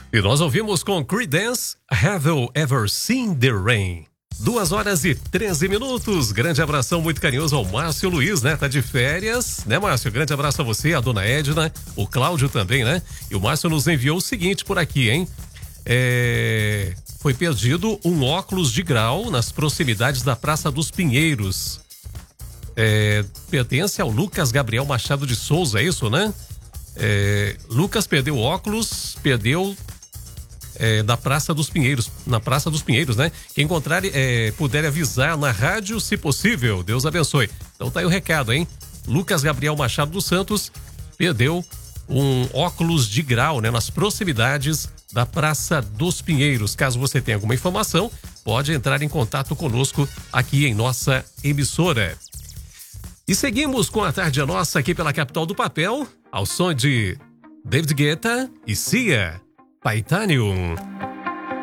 E nós ouvimos com Creedence, Have You Ever Seen the Rain? 2h13. Grande abração muito carinhoso ao Márcio Luiz, né? Tá de férias, né, Márcio? Grande abraço a você, a dona Edna, o Cláudio também, né? E o Márcio nos enviou o seguinte por aqui, hein? Foi perdido um óculos de grau nas proximidades da Praça dos Pinheiros. Pertence ao Lucas Gabriel Machado de Souza, é isso, né? Lucas perdeu óculos, da Praça dos Pinheiros, na Praça dos Pinheiros, né? Quem encontrar, puder avisar na rádio, se possível. Deus abençoe. Então tá aí o recado, hein? Lucas Gabriel Machado dos Santos perdeu um óculos de grau, né? Nas proximidades da Praça dos Pinheiros. Caso você tenha alguma informação, pode entrar em contato conosco aqui em nossa emissora. E seguimos com a Tarde Nossa aqui pela Capital do Papel, ao som de David Guetta e Cia, Paetanium.